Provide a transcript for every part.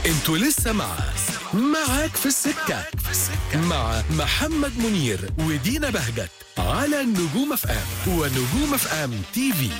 انتوا لسه معاك في السكة مع محمد منير ودينا بهجت على نجوم اف ام ونجوم اف ام تي في.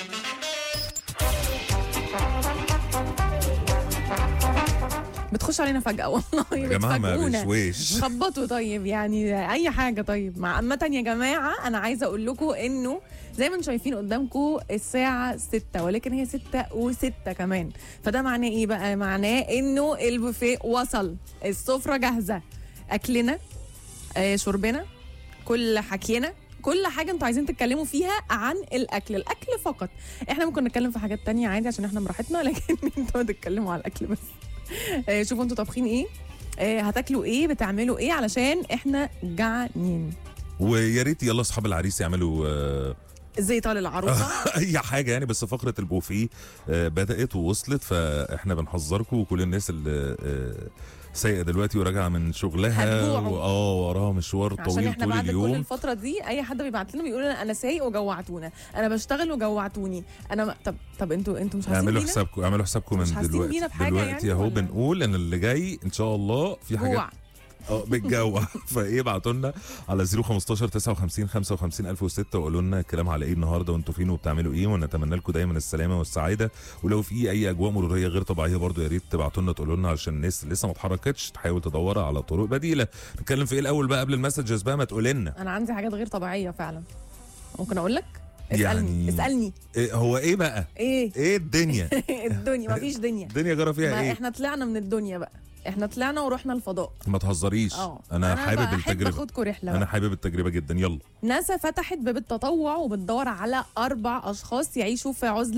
بتخش علينا فجأة والله يا جماعة ما بتفاجئونا. بشويش. خبطوا طيب يعني أي حاجة. طيب مع عامة يا جماعة أنا عايزة أقول لكم إنه زي ما انتم شايفين قدامكم الساعة 6 ولكن هي 6:06 كمان. فده معناه إيه بقى؟ معناه إنه البوفيه وصل، السفرة جاهزة، أكلنا شربنا كل حكينا كل حاجة انتوا عايزين تتكلموا فيها عن الأكل فقط. احنا ممكن نتكلم في حاجات تانية عادي عشان احنا براحتنا، لكن انتوا تتكلموا على الأكل بس. شوفوا انتوا طابخين ايه، هتاكلوا ايه، بتعملوا ايه، علشان احنا جعانين. ويا ريت يلا اصحاب العريس يعملوا ازاي طال العروسه اي حاجه يعني. بس فقره البوفيه بدات ووصلت، فاحنا بنحذركم وكل الناس اللي سايقه دلوقتي وراجعه من شغلها وراها مشوار طويل عشان احنا طول بعد اليوم. كل الفتره دي اي حد بيبعت لنا بيقول لنا انا سايق وجوعتونا، انا بشتغل وجوعتوني، انا طب انتوا مش حاسين بينا؟ اعملوا حسابكم مش من حاسين دلوقتي. بينا بحاجة دلوقتي يعني اهو ولا؟ بنقول ان اللي جاي ان شاء الله في حاجات جوع. بتجوع. فايه ابعتوا لنا على 015 59 55 1006 وقولوا لنا الكلام على ايه النهارده وانتوا فين وبتعملوا ايه، ونتمنى لكم دايما السلامه والسعاده. ولو في اي اجواء مروريه غير طبيعيه برضو يا ريت تبعتوا لنا تقولوا لنا علشان الناس اللي لسه ما اتحركتش تحاول تدور على طرق بديله. نتكلم في ايه الاول بقى قبل المسجز بقى؟ ما تقول لنا. انا عندي حاجات غير طبيعيه فعلا، ممكن اقول لك؟ اسالني إيه هو ايه بقى؟ ايه الدنيا؟ الدنيا مفيش دنيا. الدنيا جرى فيها ما ايه؟ احنا طلعنا من الدنيا بقى، احنا طلعنا ورحنا الفضاء. ما تهزريش. انا حابب التجربه. اخدكم رحله انا بقى. حابب التجربه جدا. يلا. ناسا فتحت باب التطوع وبتدور على 4 اشخاص يعيشوا في عزله